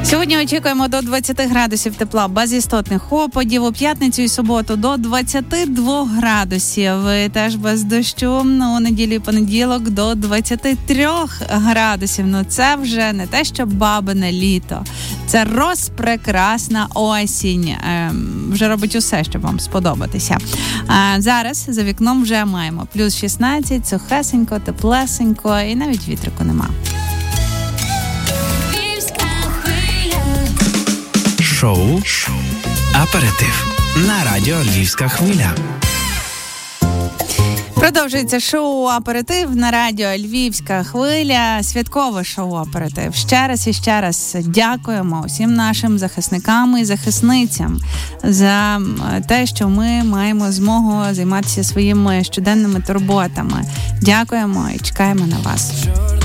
Сьогодні очікуємо до 20 градусів тепла без істотних опадів. У п'ятницю і суботу до 22 градусів. Теж без дощу. У неділю і понеділок до 23 градусів. Це вже не те, що бабине літо. Це розпрекрасна осінь. Вже робить усе, щоб вам сподобатися. Зараз за вікном вже маємо плюс 16, сухесенько, теплесенько і навіть вітрику нема. Шоу «Аперитив» на радіо «Львівська хвиля». Продовжується шоу «Аперитив» на радіо «Львівська хвиля». Святкове шоу «Аперитив». Ще раз і ще раз дякуємо усім нашим захисникам і захисницям за те, що ми маємо змогу займатися своїми щоденними турботами. Дякуємо і чекаємо на вас.